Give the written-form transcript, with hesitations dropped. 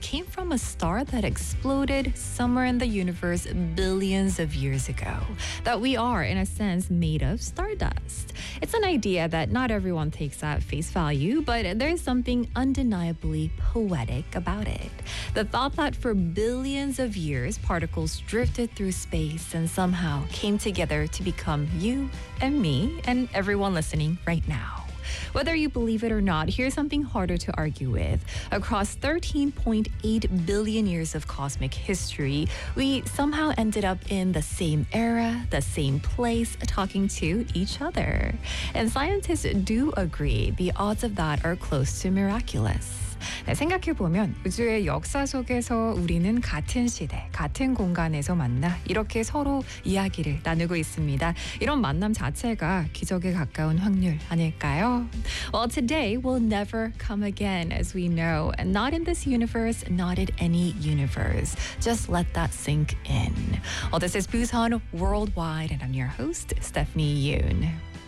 came from a star that exploded somewhere in the universe billions of years ago. That we are, in a sense, made of stardust. It's an idea that not everyone takes at face value, but there's something undeniably poetic about it. The thought that for billions of years, particles drifted through space and somehow came together to become you and me and everyone listening right now. Whether you believe it or not, here's something harder to argue with. Across 13.8 billion years of cosmic history, we somehow ended up in the same era, the same place, talking to each other. And scientists do agree the odds of that are close to miraculous. 네, 생각해보면 우주의 역사 속에서 우리는 같은 시대, 같은 공간에서 만나 이렇게 서로 이야기를 나누고 있습니다. 이런 만남 자체가 기적에 가까운 확률 아닐까요? Well, today will never come again, as we know. And not in this universe, not in any universe. Just let that sink in. Well, this is Busan Worldwide, and I'm your host, Stephanie Yoon.